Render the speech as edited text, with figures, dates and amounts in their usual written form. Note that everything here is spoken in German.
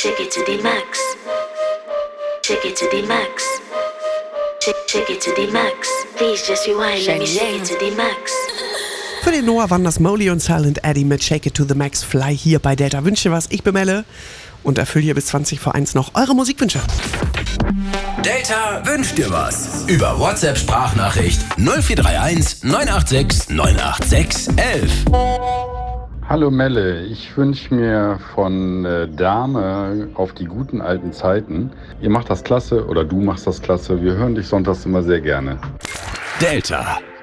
Take it to the max. Take it to the max. Take it to the max. Please just rewind, let me shake it to the max. Für den Noah waren das Molly und Silent Eddie mit Shake It to the Max Fly hier bei Delta. Wünsche was, ich bin Melle und erfülle hier bis 20 vor 1 noch eure Musikwünsche. Delta wünscht dir was. Über WhatsApp-Sprachnachricht 0431 986 986 11. Hallo Melle, ich wünsche mir von Dame auf die guten alten Zeiten. Ihr macht das klasse oder du machst das klasse. Wir hören dich sonntags immer sehr gerne. Delta.